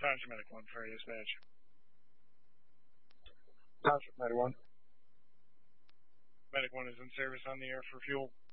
Township Medic 1 for dispatch. Township Medic 1. Medic 1 is in service on the air for fuel.